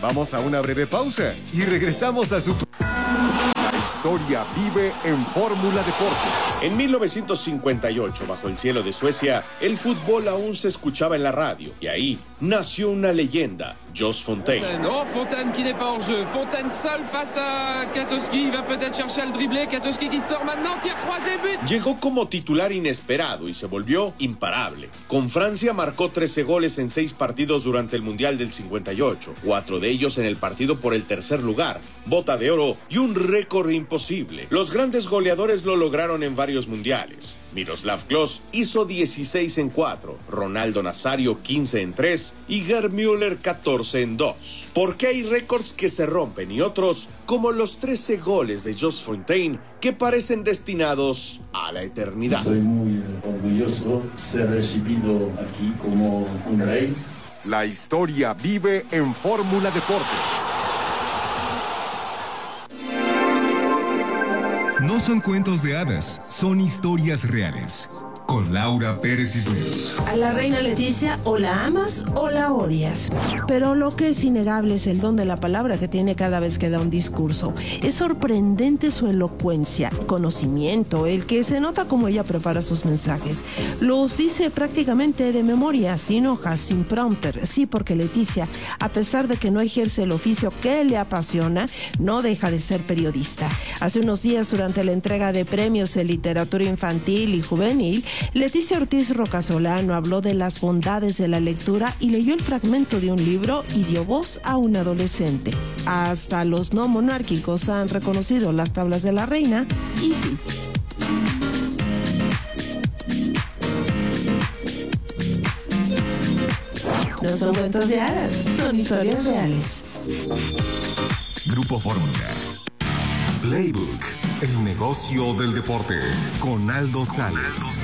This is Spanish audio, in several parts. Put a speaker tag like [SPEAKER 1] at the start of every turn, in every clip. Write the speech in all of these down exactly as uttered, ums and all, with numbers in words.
[SPEAKER 1] Vamos a una breve pausa y regresamos a su... La historia vive en Fórmula Deportes.
[SPEAKER 2] En mil novecientos cincuenta y ocho, bajo el cielo de Suecia, el fútbol aún se escuchaba en la radio. Y ahí nació una leyenda, Jos Fontaine.
[SPEAKER 3] Oh, Fontaine qui n'est pas hors jeu. Fontaine seul face à Katowski. Il va peut-être chercher al dribblé. Katowski qui sort maintenant. Tire croisé, but.
[SPEAKER 2] Llegó como titular inesperado y se volvió imparable. Con Francia marcó trece goles en seis partidos durante el Mundial del cincuenta y ocho. Cuatro de ellos en el partido por el tercer lugar, bota de oro y un récord imposible. Los grandes goleadores lo lograron en varios mundiales. Miroslav Klose hizo dieciséis en cuatro, Ronaldo Nazario quince en tres y Gerd Müller catorce en dos. Porque hay récords que se rompen y otros, como los trece goles de Jos Fontaine, que parecen destinados a la eternidad.
[SPEAKER 4] Soy muy orgulloso de ser recibido aquí como un rey.
[SPEAKER 1] La historia vive en Fórmula Deportes. No son cuentos de hadas, son historias reales. Con Laura Pérez Cisneros.
[SPEAKER 5] A la reina Leticia o la amas o la odias. Pero lo que es innegable es el don de la palabra que tiene cada vez que da un discurso. Es sorprendente su elocuencia, conocimiento, el que se nota como ella prepara sus mensajes. Los dice prácticamente de memoria, sin hojas, sin prompter. Sí, porque Leticia, a pesar de que no ejerce el oficio que le apasiona, no deja de ser periodista. Hace unos días, durante la entrega de premios en literatura infantil y juvenil, Leticia Ortiz Rocasolano habló de las bondades de la lectura y leyó el fragmento de un libro y dio voz a un adolescente. Hasta los no monárquicos han reconocido las tablas de la reina y sí. No son cuentos de hadas, son historias reales.
[SPEAKER 1] Grupo Fórmula. Playbook, el negocio del deporte, con Aldo Sales.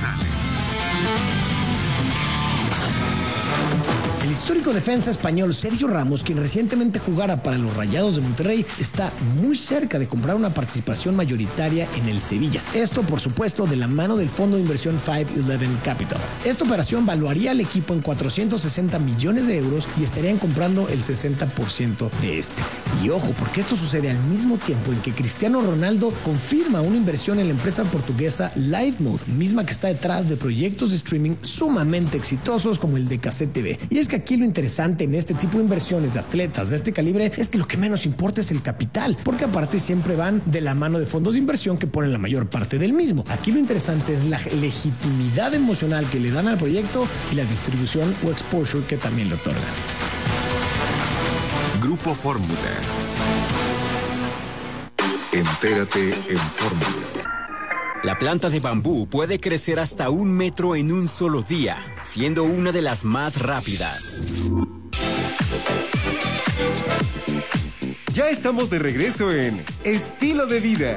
[SPEAKER 6] El histórico defensa español Sergio Ramos, quien recientemente jugara para los Rayados de Monterrey, está muy cerca de comprar una participación mayoritaria en el Sevilla. Esto, por supuesto, de la mano del fondo de inversión cinco once Capital. Esta operación valuaría al equipo en cuatrocientos sesenta millones de euros y estarían comprando el sesenta por ciento de este. Y ojo, porque esto sucede al mismo tiempo en que Cristiano Ronaldo confirma una inversión en la empresa portuguesa LiveMode, misma que está detrás de proyectos de streaming sumamente exitosos como el de Cassette T V. Y es que aquí lo interesante en este tipo de inversiones de atletas de este calibre es que lo que menos importa es el capital, porque aparte siempre van de la mano de fondos de inversión que ponen la mayor parte del mismo. Aquí lo interesante es la legitimidad emocional que le dan al proyecto y la distribución o exposure que también le otorgan.
[SPEAKER 1] Grupo Fórmula. Entérate en Fórmula.
[SPEAKER 7] La planta de bambú puede crecer hasta un metro en un solo día, siendo una de las más rápidas.
[SPEAKER 1] Ya estamos de regreso en Estilo de Vida.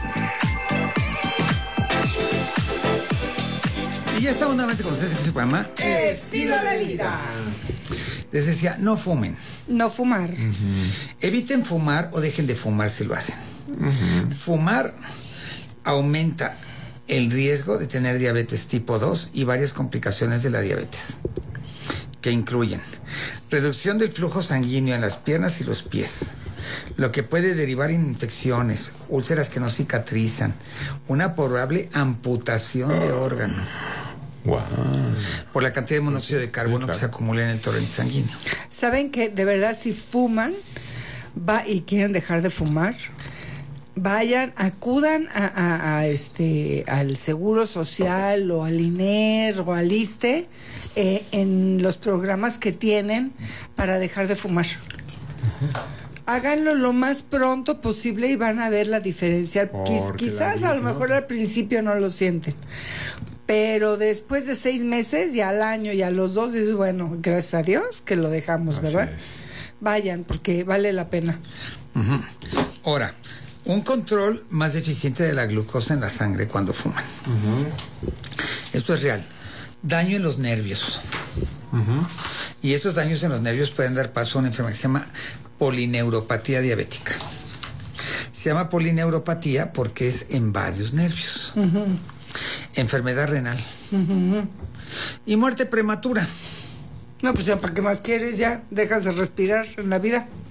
[SPEAKER 8] Y ya estamos nuevamente con ustedes en su programa
[SPEAKER 9] Estilo de Vida.
[SPEAKER 8] Les decía, no fumen.
[SPEAKER 9] No fumar.
[SPEAKER 8] Uh-huh. Eviten fumar o dejen de fumar si lo hacen. Uh-huh. Fumar aumenta el riesgo de tener diabetes tipo dos y varias complicaciones de la diabetes, que incluyen reducción del flujo sanguíneo en las piernas y los pies, lo que puede derivar en infecciones, úlceras que no cicatrizan, una probable amputación de órgano.
[SPEAKER 10] Wow.
[SPEAKER 8] Por la cantidad de monóxido de carbono sí, claro. que se acumula en el torrente sanguíneo.
[SPEAKER 9] ¿Saben que de verdad si fuman va y quieren dejar de fumar? Vayan, acudan a, a, a este al Seguro Social o al I N E R o al I S S S T E eh, en los programas que tienen para dejar de fumar. Uh-huh. Háganlo lo más pronto posible y van a ver la diferencia. Quiz, quizás la a lo mejor al principio no lo sienten, pero después de seis meses y al año y a los dos dices, bueno, gracias a Dios que lo dejamos,
[SPEAKER 8] Así
[SPEAKER 9] ¿verdad?
[SPEAKER 8] Es.
[SPEAKER 9] Vayan, porque vale la pena.
[SPEAKER 8] Uh-huh. Ahora, un control más eficiente de la glucosa en la sangre cuando fuman. Uh-huh. Esto es real. Daño en los nervios. Uh-huh. Y estos daños en los nervios pueden dar paso a una enfermedad que se llama polineuropatía diabética. Se llama polineuropatía porque es en varios nervios. Uh-huh. Enfermedad renal. Uh-huh. Y muerte prematura.
[SPEAKER 9] No, pues ya, ¿para qué más quieres? Ya, dejas de respirar en la vida.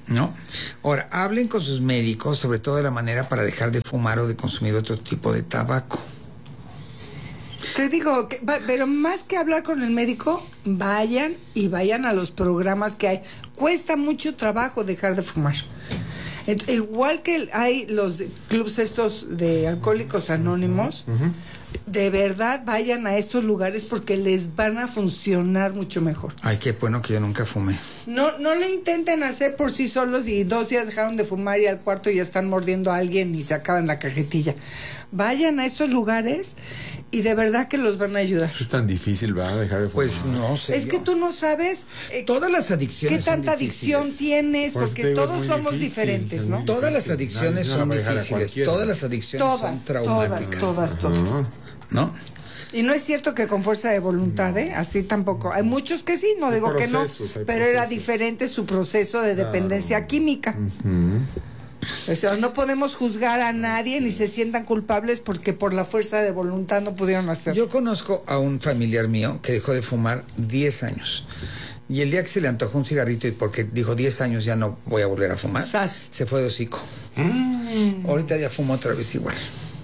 [SPEAKER 8] ¿No? Ahora, hablen con sus médicos, sobre todo de la manera para dejar de fumar o de consumir otro tipo de tabaco.
[SPEAKER 9] Te digo, que, pero más que hablar con el médico, vayan y vayan a los programas que hay. Cuesta mucho trabajo dejar de fumar. Ent- igual que hay los de- clubs estos de alcohólicos anónimos, uh-huh. De verdad vayan a estos lugares porque les van a funcionar mucho mejor.
[SPEAKER 8] Ay, qué bueno que yo nunca fumé.
[SPEAKER 9] No, no lo intenten hacer por sí solos y dos días dejaron de fumar y al cuarto ya están mordiendo a alguien y se acaban la cajetilla. Vayan a estos lugares y de verdad que los van a ayudar.
[SPEAKER 10] Eso es tan difícil, ¿verdad? Dejar de fumar.
[SPEAKER 8] Pues no sé.
[SPEAKER 9] Es
[SPEAKER 8] yo.
[SPEAKER 9] que tú no sabes
[SPEAKER 8] eh, todas las adicciones
[SPEAKER 9] qué tanta adicción tienes,
[SPEAKER 10] pues
[SPEAKER 9] porque todos somos
[SPEAKER 10] difícil,
[SPEAKER 9] diferentes, ¿no?
[SPEAKER 8] Todas las adicciones son difíciles, todas las adicciones
[SPEAKER 9] todas,
[SPEAKER 8] son traumáticas.
[SPEAKER 9] Todas, todas, todas. Uh-huh.
[SPEAKER 8] ¿No?
[SPEAKER 9] Y no es cierto que con fuerza de voluntad, ¿eh? Así tampoco. Hay muchos que sí, no digo que no, pero era diferente su proceso de dependencia claro. química. Uh-huh. O sea, no podemos juzgar a nadie ni se sientan culpables porque por la fuerza de voluntad no pudieron hacerlo.
[SPEAKER 8] Yo conozco a un familiar mío que dejó de fumar diez años. Y el día que se le antojó un cigarrito y porque dijo diez años ya no voy a volver a fumar, ¡Sas! Se fue de hocico. Mm. Ahorita ya fuma otra vez igual.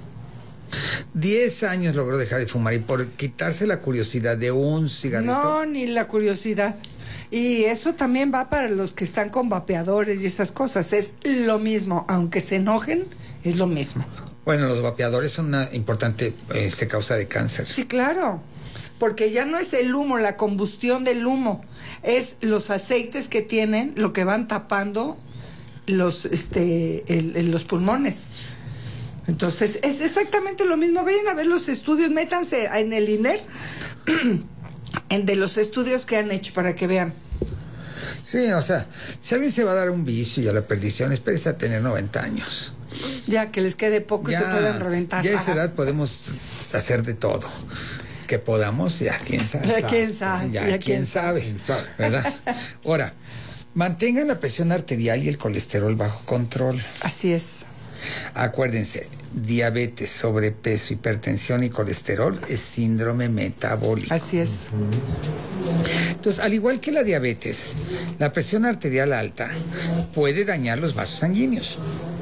[SPEAKER 8] Diez años logró dejar de fumar y por quitarse la curiosidad de un cigarrito.
[SPEAKER 9] No, ni la curiosidad. Y eso también va para los que están con vapeadores y esas cosas. Es lo mismo, aunque se enojen, es lo mismo.
[SPEAKER 8] Bueno, los vapeadores son una importante este, causa de cáncer.
[SPEAKER 9] Sí, claro. Porque ya no es el humo, la combustión del humo. Es los aceites que tienen, lo que van tapando los, este, el, el, los pulmones. Entonces, es exactamente lo mismo. Vayan a ver los estudios, métanse en el I N E R, en de los estudios que han hecho para que vean.
[SPEAKER 8] Sí, o sea, si alguien se va a dar un vicio y a la perdición, espérese a tener noventa años.
[SPEAKER 9] Ya, que les quede poco
[SPEAKER 8] ya,
[SPEAKER 9] y se puedan reventar.
[SPEAKER 8] Ya a esa edad podemos hacer de todo. Que podamos, ya quién sabe.
[SPEAKER 9] Ya quién sabe.
[SPEAKER 8] Ya, ya quién, quién sabe,
[SPEAKER 10] quién sabe.
[SPEAKER 8] ¿Verdad? Ahora, mantengan la presión arterial y el colesterol bajo control.
[SPEAKER 9] Así es.
[SPEAKER 8] Acuérdense, diabetes, sobrepeso, hipertensión y colesterol es síndrome metabólico.
[SPEAKER 9] Así es.
[SPEAKER 8] Entonces, al igual que la diabetes, la presión arterial alta puede dañar los vasos sanguíneos.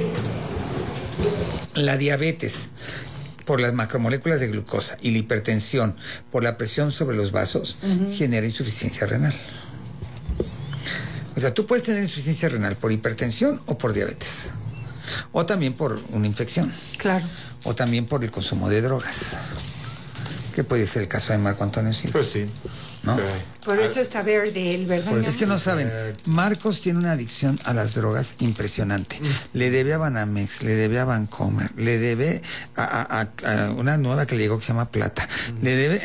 [SPEAKER 8] La diabetes por las macromoléculas de glucosa y la hipertensión por la presión sobre los vasos uh-huh. genera insuficiencia renal. O sea, tú puedes tener insuficiencia renal por hipertensión o por diabetes. O también por una infección.
[SPEAKER 9] Claro.
[SPEAKER 8] O también por el consumo de drogas. Que puede ser el caso de Marco Antonio Silva.
[SPEAKER 10] Pues sí.
[SPEAKER 8] ¿No?
[SPEAKER 10] Okay.
[SPEAKER 9] Por eso está verde él, ¿verdad?
[SPEAKER 8] Pues es que no saben. Marcos tiene una adicción a las drogas impresionante. Mm. Le debe a Banamex, le debe a Vancomer, le debe a, a, a, a una nueva que le llegó que se llama Plata. Mm. Le debe...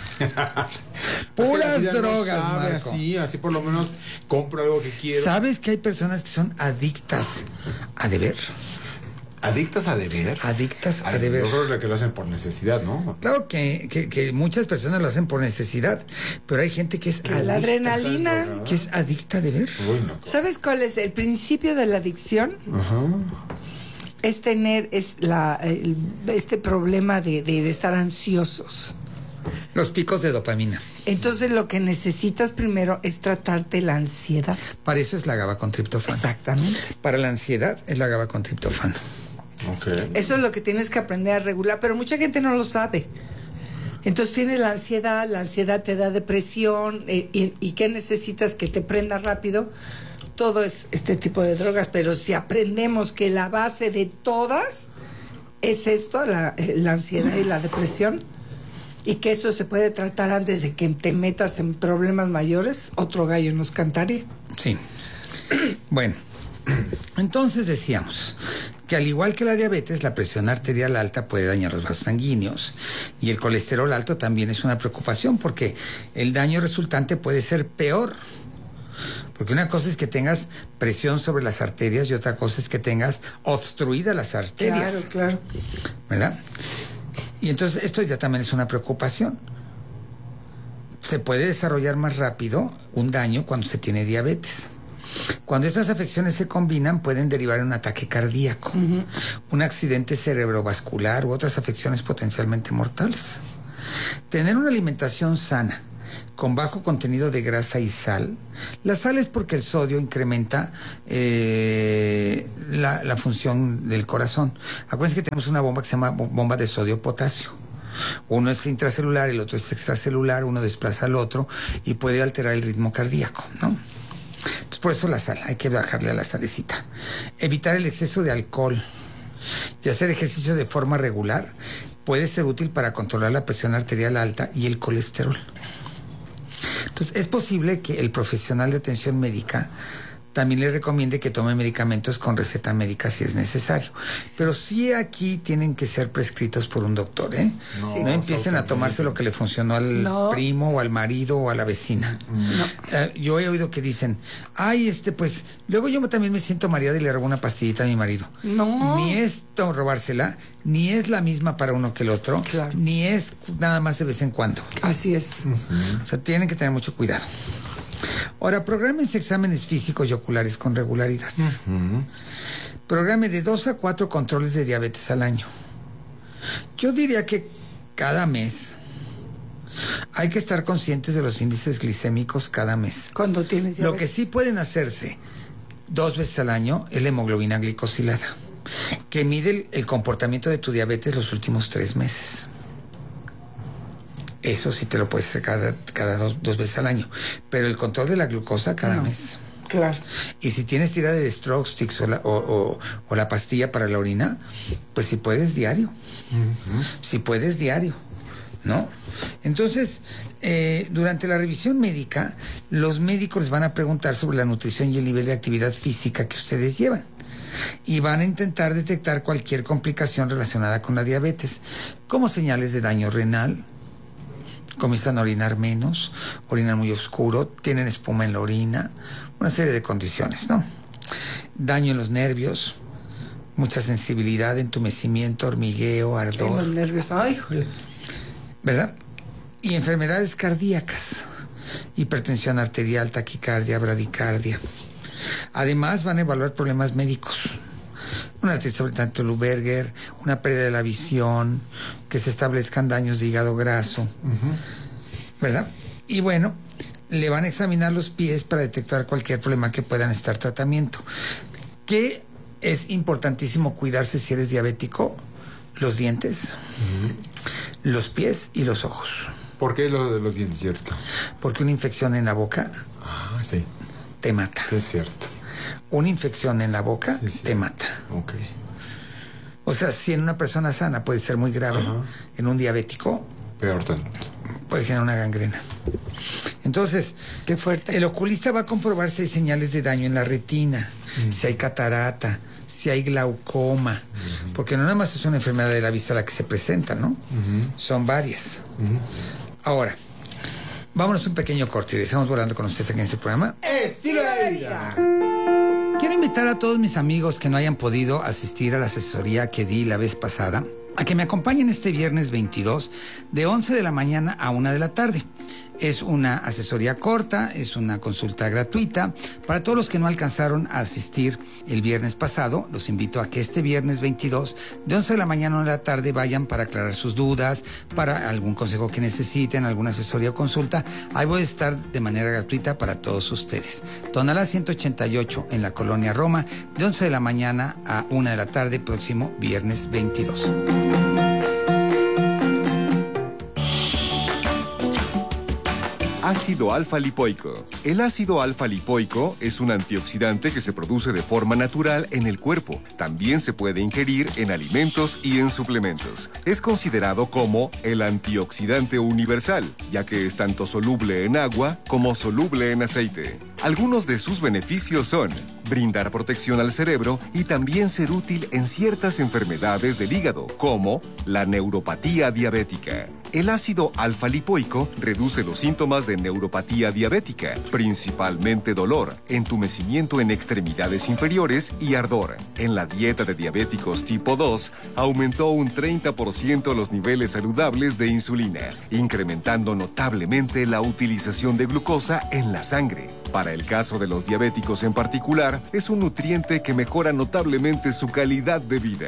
[SPEAKER 8] puras
[SPEAKER 10] es que
[SPEAKER 8] drogas,
[SPEAKER 10] no sabe,
[SPEAKER 8] Marco.
[SPEAKER 10] Así, así por lo menos compro algo que quiero.
[SPEAKER 8] ¿Sabes que hay personas que son adictas a deber?
[SPEAKER 10] ¿Adictas a deber?
[SPEAKER 8] Adictas a,
[SPEAKER 10] a
[SPEAKER 8] deber.
[SPEAKER 10] Yo creo que lo hacen por necesidad, ¿no?
[SPEAKER 8] Claro que, que, que muchas personas lo hacen por necesidad, pero hay gente que es adicta.
[SPEAKER 9] La adrenalina.
[SPEAKER 8] Que es adicta a deber.
[SPEAKER 10] Uy, no.
[SPEAKER 9] ¿Sabes cuál es el principio de la adicción?
[SPEAKER 10] Ajá.
[SPEAKER 9] Es tener es la, el, este problema de, de, de estar ansiosos.
[SPEAKER 8] Los picos de dopamina.
[SPEAKER 9] Entonces lo que necesitas primero es tratarte la ansiedad.
[SPEAKER 8] Para eso es la GABA con triptofano.
[SPEAKER 9] Exactamente.
[SPEAKER 8] Para la ansiedad es la GABA con triptofano.
[SPEAKER 10] Okay.
[SPEAKER 9] Eso es lo que tienes que aprender a regular, pero mucha gente no lo sabe. Entonces tienes la ansiedad, la ansiedad te da depresión, eh, y, y ¿qué necesitas? Que te prenda rápido. Todo es este tipo de drogas, pero si aprendemos que la base de todas es esto, la, la ansiedad y la depresión, y que eso se puede tratar antes de que te metas en problemas mayores, otro gallo nos cantaría.
[SPEAKER 8] Sí. Bueno, entonces decíamos que al igual que la diabetes, la presión arterial alta puede dañar los vasos sanguíneos y el colesterol alto también es una preocupación porque el daño resultante puede ser peor. Porque una cosa es que tengas presión sobre las arterias y otra cosa es que tengas obstruidas las arterias.
[SPEAKER 9] Claro, claro.
[SPEAKER 8] ¿Verdad? Y entonces esto ya también es una preocupación. Se puede desarrollar más rápido un daño cuando se tiene diabetes. Cuando estas afecciones se combinan, pueden derivar en un ataque cardíaco, uh-huh. un accidente cerebrovascular u otras afecciones potencialmente mortales. Tener una alimentación sana, con bajo contenido de grasa y sal. La sal es porque el sodio incrementa eh, la, la función del corazón. Acuérdense que tenemos una bomba que se llama bomba de sodio-potasio. Uno es intracelular, el otro es extracelular, uno desplaza al otro y puede alterar el ritmo cardíaco, ¿no? Entonces, por eso la sal, hay que bajarle a la salecita. Evitar el exceso de alcohol y hacer ejercicio de forma regular puede ser útil para controlar la presión arterial alta y el colesterol. Entonces, es posible que el profesional de atención médica también le recomiende que tome medicamentos con receta médica si es necesario. Sí. Pero sí aquí tienen que ser prescritos por un doctor, ¿eh? No, sí. no empiecen a tomarse lo que le funcionó al no. primo o al marido o a la vecina. No. Eh, yo he oído que dicen, ay, este, pues, luego yo también me siento mareada y le robo una pastillita a mi marido.
[SPEAKER 9] No.
[SPEAKER 8] Ni es robársela, ni es la misma para uno que el otro,
[SPEAKER 9] claro.
[SPEAKER 8] ni es nada más de vez en cuando.
[SPEAKER 9] Así es.
[SPEAKER 8] Uh-huh. O sea, tienen que tener mucho cuidado. Ahora, prográmense exámenes físicos y oculares con regularidad. Uh-huh. Programe de dos a cuatro controles de diabetes al año. Yo diría que cada mes hay que estar conscientes de los índices glicémicos cada mes.
[SPEAKER 9] Cuando tienes diabetes.
[SPEAKER 8] Lo que sí pueden hacerse dos veces al año es la hemoglobina glicosilada, que mide el, el comportamiento de tu diabetes los últimos tres meses. Eso sí te lo puedes hacer cada, cada dos, dos veces al año. Pero el control de la glucosa cada no. mes.
[SPEAKER 9] Claro.
[SPEAKER 8] Y si tienes tirada de stroke sticks o la, o, o, o la pastilla para la orina, pues si puedes diario. Uh-huh. Si puedes diario, ¿no? Entonces, eh, durante la revisión médica, los médicos les van a preguntar sobre la nutrición y el nivel de actividad física que ustedes llevan. Y van a intentar detectar cualquier complicación relacionada con la diabetes, como señales de daño renal. Comienzan a orinar menos, orinan muy oscuro, tienen espuma en la orina, una serie de condiciones, ¿no? Daño en los nervios, mucha sensibilidad, entumecimiento, hormigueo, ardor.
[SPEAKER 9] En los nervios, ay, joder.
[SPEAKER 8] ¿Verdad? Y enfermedades cardíacas, hipertensión arterial, taquicardia, bradicardia. Además van a evaluar problemas médicos. Una artritis sobre Luberger, una pérdida de la visión, que se establezcan daños de hígado graso, uh-huh. ¿verdad? Y bueno, le van a examinar los pies para detectar cualquier problema que puedan estar tratamiento. Que es importantísimo cuidarse si eres diabético, los dientes, uh-huh. los pies y los ojos.
[SPEAKER 10] ¿Por qué lo de los dientes, cierto?
[SPEAKER 8] Porque una infección en la boca
[SPEAKER 10] ah, sí.
[SPEAKER 8] te mata.
[SPEAKER 10] Es cierto.
[SPEAKER 8] Una infección en la boca sí, sí. te mata.
[SPEAKER 10] Ok.
[SPEAKER 8] O sea, si en una persona sana puede ser muy grave, uh-huh. en un diabético...
[SPEAKER 10] Peor tanto.
[SPEAKER 8] Puede generar una gangrena. Entonces,
[SPEAKER 9] qué fuerte.
[SPEAKER 8] El oculista va a comprobar si hay señales de daño en la retina, uh-huh. si hay catarata, si hay glaucoma, uh-huh. porque no nada más es una enfermedad de la vista la que se presenta, ¿no? Uh-huh. Son varias. Uh-huh. Ahora, vámonos un pequeño corte y estamos volando con ustedes aquí en este programa.
[SPEAKER 9] ¡Estilo de vida!
[SPEAKER 8] Quiero invitar a todos mis amigos que no hayan podido asistir a la asesoría que di la vez pasada a que me acompañen este viernes veintidós de once de la mañana a una de la tarde. Es una asesoría corta, es una consulta gratuita. Para todos los que no alcanzaron a asistir el viernes pasado, los invito a que este viernes veintidós de once de la mañana a una de la tarde vayan para aclarar sus dudas, para algún consejo que necesiten, alguna asesoría o consulta. Ahí voy a estar de manera gratuita para todos ustedes. Tonalá ciento ochenta y ocho en la Colonia Roma, de once de la mañana a una de la tarde, próximo viernes veintidós.
[SPEAKER 1] Ácido alfa-lipoico. El ácido alfa-lipoico es un antioxidante que se produce de forma natural en el cuerpo. También se puede ingerir en alimentos y en suplementos. Es considerado como el antioxidante universal, ya que es tanto soluble en agua como soluble en aceite. Algunos de sus beneficios son brindar protección al cerebro y también ser útil en ciertas enfermedades del hígado, como la neuropatía diabética. El ácido alfa-lipoico reduce los síntomas de neuropatía diabética, principalmente dolor, entumecimiento en extremidades inferiores y ardor. En la dieta de diabéticos tipo dos, aumentó un treinta por ciento los niveles saludables de insulina, incrementando notablemente la utilización de glucosa en la sangre. Para el caso de los diabéticos en particular, es un nutriente que mejora notablemente su calidad de vida.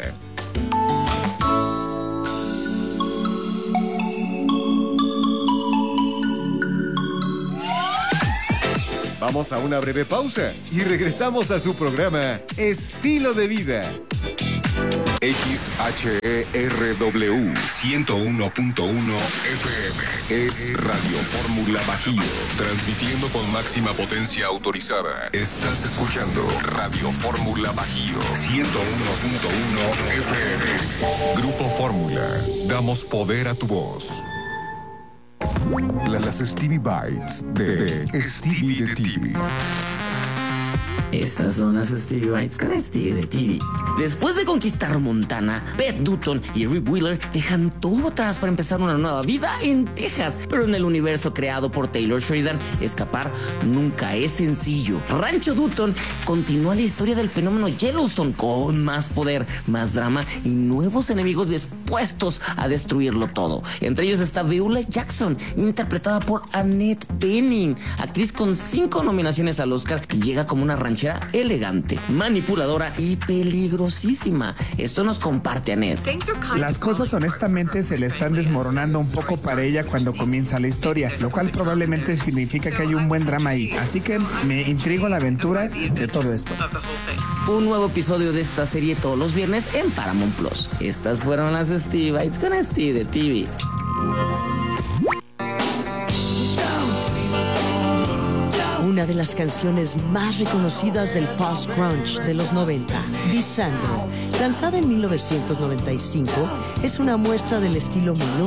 [SPEAKER 1] Vamos a una breve pausa y regresamos a su programa Estilo de Vida. X H E R W ciento uno punto uno F M es Radio Fórmula Bajío, transmitiendo con máxima potencia autorizada. Estás escuchando Radio Fórmula Bajío ciento uno punto uno F M. Grupo Fórmula, damos poder a tu voz. Las Stevie Bites de, de Stevie de T V.
[SPEAKER 11] Estas son las Stevie Bites con Stevie de T V. Después de conquistar Montana, Beth Dutton y Rip Wheeler dejan todo atrás para empezar una nueva vida en Texas. Pero en el universo creado por Taylor Sheridan, escapar nunca es sencillo. Rancho Dutton continúa la historia del fenómeno Yellowstone con más poder, más drama y nuevos enemigos dispuestos a destruirlo todo. Entre ellos está Beulah Jackson, interpretada por Annette Bening, actriz con cinco nominaciones al Oscar, que llega como una ranchera elegante, manipuladora y peligrosísima. Esto nos comparte Annette.
[SPEAKER 12] Las cosas honestamente se le están desmoronando un poco para ella cuando comienza la historia, lo cual probablemente significa que hay un buen drama ahí. Así que me intriga la aventura de todo esto.
[SPEAKER 11] Un nuevo episodio de esta serie todos los viernes en Paramount Plus. Estas fueron las Stevie Bites con Stevie de T V.
[SPEAKER 13] Una de las canciones más reconocidas del post-grunge de los noventa, Descender, lanzada en mil novecientos noventa y cinco, es una muestra del estilo